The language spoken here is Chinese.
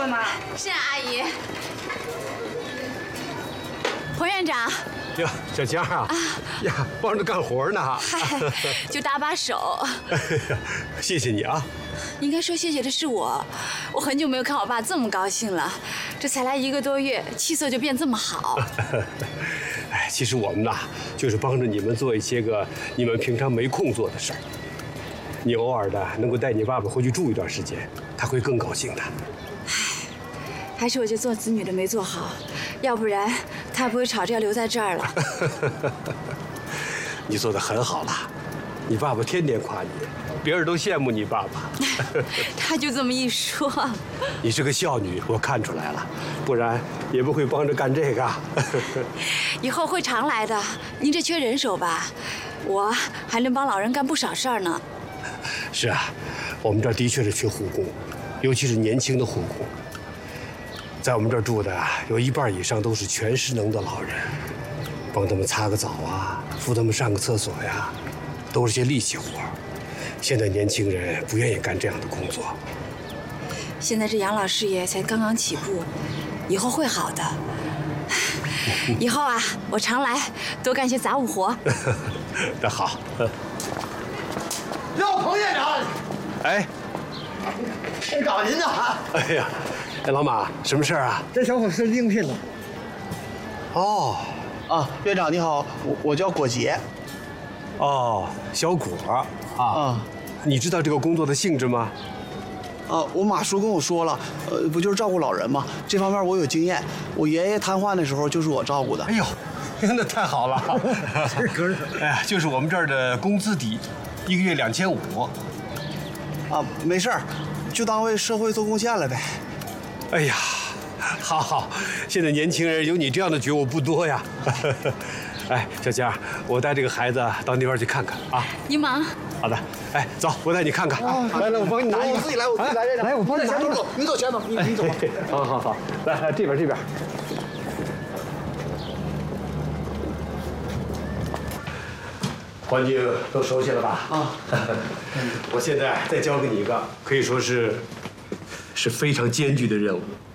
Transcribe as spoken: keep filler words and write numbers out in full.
了吗？ 是啊，阿姨。彭院长。 哟，小江啊，呀，帮着干活呢。 嗨，就搭把手。 哎呀，谢谢你啊。 应该说谢谢的是我，我很久没有看我爸这么高兴了，这才来一个多月，气色就变这么好。 哎，其实我们呐，就是帮着你们做一些个你们平常没空做的事儿。你偶尔的能够带你爸爸回去住一段时间，他会更高兴的。 唉，还是我这做子女的没做好，要不然他也不会吵着要留在这儿了。 你做得很好了，你爸爸天天夸你，别人都羡慕你爸爸。 他就这么一说。 你是个孝女，我看出来了，不然也不会帮着干这个。 以后会常来的。您这缺人手吧？我还能帮老人干不少事儿呢。 是啊，我们这儿的确是缺护工，尤其是年轻的护工。在我们这儿住的有一半以上都是全失能的老人，帮他们擦个澡啊，扶他们上个厕所呀，都是些力气活。现在年轻人不愿意干这样的工作。 现在这养老事业才刚刚起步，以后会好的。以后啊，我常来，多干些杂物活。 那好。 哟，彭院长， 哎， 找您呢。 哎呀，哎，老马，什么事儿啊？ 这小伙是应聘了。 哦， 啊，院长你好，我我叫果杰。 哦，小果啊。 啊， 你知道这个工作的性质吗？ 啊，我马叔跟我说了，呃，不就是照顾老人吗？这方面我有经验，我爷爷瘫痪的时候就是我照顾的。 哎呦，那太好了！哎呀，就是我们这儿的工资低，一个月两千五。 啊，没事儿，就当为社会做贡献了呗。 哎呀，好好，现在年轻人有你这样的觉悟不多呀。哎，小佳，我带这个孩子到那边去看看啊。 您忙。 好的，哎，走，我带你看看。啊、来来，我帮你拿一个。 我自己来，我自己来，院长。 来，我帮你拿一个。 你走前头，你你走吧。 好好好，来来这边这边。环境都熟悉了吧？啊，我现在再交给你一个，可以说是是非常艰巨的任务。